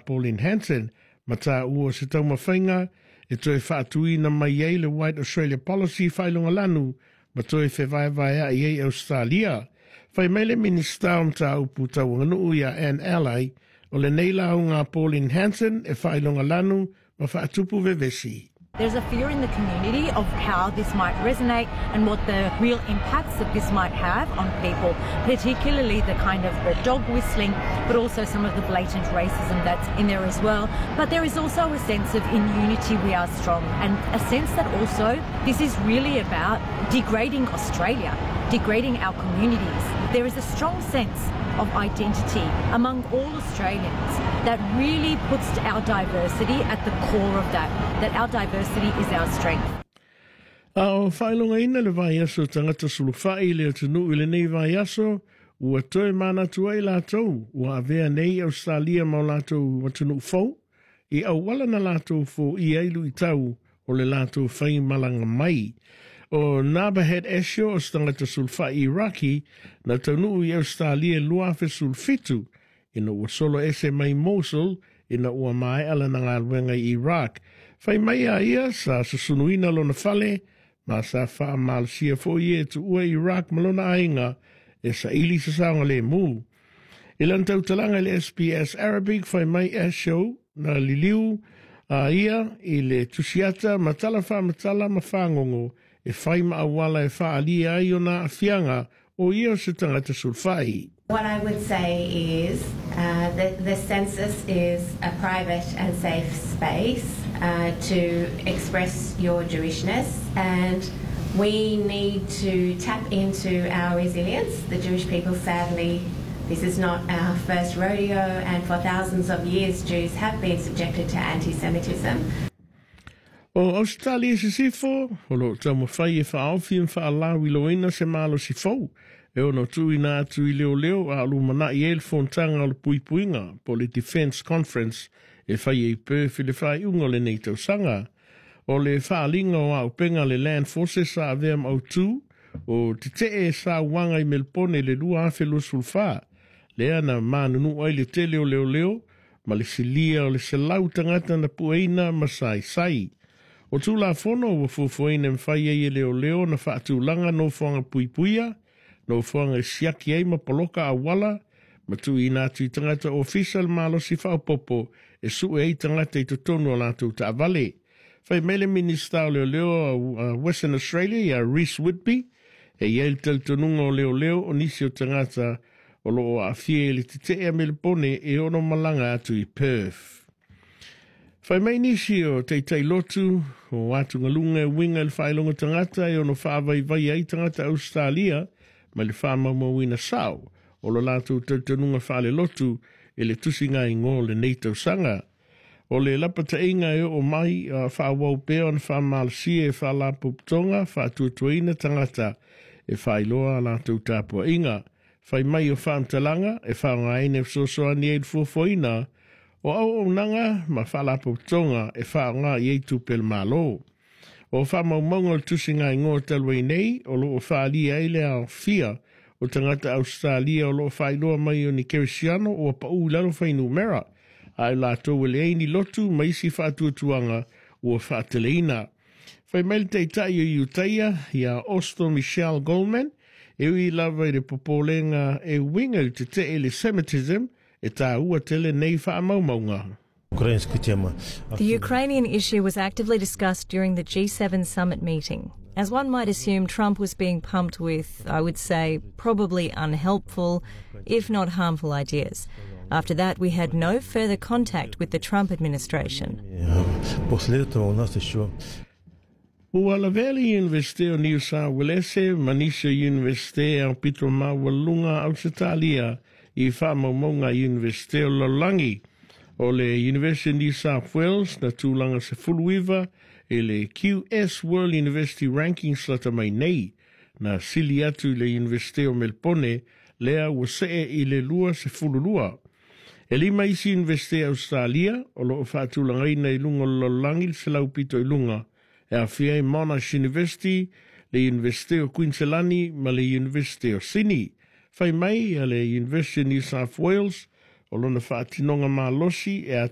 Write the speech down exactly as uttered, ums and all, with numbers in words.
Pauline Hanson, ma tā ua se tau mawhainga, e toi whaatuina mai ei le White Australia Policy whailunga lanu, ma toi whe vai vai a i ei Australia. Whai mele minister om tā upu tau nganu ia Anne Alley, o le neila o ngā Pauline Hanson e whailunga lanu, ma whaatupu vevesi. There's a fear in the community of how this might resonate and what the real impacts that this might have on people, particularly the kind of the dog whistling, but also some of the blatant racism that's in there as well. But there is also a sense of in unity we are strong, and a sense that also this is really about degrading Australia, degrading our communities. There is a strong sense of identity among all Australians that really puts our diversity at the core of that, that our diversity is our strength. Ao whailunga ina le vai aso tangata sulufai le atunu i le nei vai aso, ua toe mana tua i lātou, ua avea nei Australia mau lātou atunu fau, i au wala na lātou fo i eilu i tau o le lātou whai malanga mai. O Nabahet Esho o stangata sulfai Iraki, na tanu i Australia luafe sulfitu, ina ua solo ese mai Mosul, ina ua mai ala na ngalwenga i Iraq. Whai mai a ia sa susunuina lo na fale, ma sa wha malsia fo ie tu ua Iraq malona ainga, e sa ili sa saonga le mu. Ilan tau talanga le S B S Arabic, whai mai Esho, na liliu, a ia, i le tusiata, matala wha matala mawhangongo, e whai maawala e whaalia ai o nā awhianga o ia se tangata sulfai. What I would say is uh, that the census is a private and safe space uh, to express your Jewishness, and we need to tap into our resilience. The Jewish people, sadly, this is not our first rodeo, and for thousands of years Jews have been subjected to anti-Semitism. O Australia se sifo, o lo tamo whai e whaawhi en whaalawi loina se malo si fau. E ono tui nā atu i leo leo a alumana i el fontanga o le pui puinga po le Defence Conference e whai e Perth le whai ungo le nei tau sanga. O le whaalinga o au penga le Land Forces sa aveam au tū, o te te e sa wanga i Melpone le lua awhi lo sulfa. Lea na manunu ai le tele o leo leo, ma le silia o le selau tangata na pueina ma sai sai. O tū la fono wa fufuine mwhai e leo leo na whaatūlanga no whanga pui puia, no whanga siaki ei ma poloka a wala, ma tu i nātu i tangata official malo si whaupopo e su e i tangata i totonu o lātou ta avale. Whai mele minister leo leo a uh, Western Australia i a Rhys Whitby, e iel tel tonunga o leo leo o nisi o tangata o loo a fie li te te e Melpone e ono malanga atu i Perth. Whai mai nisi o teitei lotu, o atu ngalunga e winga le whailonga tangata e ono whaavai vai ai tangata Australia, ma le whaamamawina sao, o lo lātou tautanunga whaale lotu e le tusinga i ngō le neitau sanga. O le lapata inga e o mai uh, whaawau pēo na whaamalasia e whaalapuptonga, whaatuatuaina tangata e whailoa lātou tāpua inga. Whai mai o whaamtalanga e whaangaine fsosoani e fuafoina, o au o nanga ma whalapo tonga e whaanga i eitu pel malo. O whamaumonga tusinga i ngō talwai nei, o lo o whaali eile a fia, o tangata Australia o lo whailoa mai o ni Kerisiano o a pau laro whainu mera, a i lato wale eini lotu maisi whaatuatuanga o a whaateleina. Whai mele te tai o iutaia i a Austin Michelle Goldman, e ui lava i re popolenga e winga te te ele Semitism, The Ukrainian issue was actively discussed during the G seven summit meeting. As one might assume, Trump was being pumped with, I would say, probably unhelpful, if not harmful ideas. After that, we had no further contact with the Trump administration. Ua Valley University o New South Wales, Manisha University o Pito Mawalunga Australia, i whamaumonga University o Lalangi, o le University of New South Wales na tūlanga se fuluiva e le Q S World University Ranking slata mai nei, na sili atu le University o Melpone, lea ua see i le lua se fululua. E lima isi University Australia, o lo o whaatūlanga ina i lunga Lalangi se laupito i lunga, e a whiai Monash University, le University o Queensland, ma le University o Sydney. Whai mai a le University of New South Wales, o lona whaatinonga mā losi e a